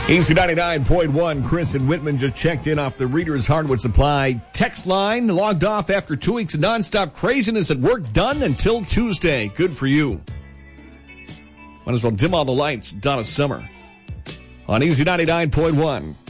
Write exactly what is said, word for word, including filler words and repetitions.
Easy ninety-nine point one, Chris and Whitman just checked in off the Reader's Hardwood Supply text line. Logged off after two weeks of nonstop craziness at work, done until Tuesday. Good for you. Might as well dim all the lights. Donna Summer on Easy ninety-nine point one.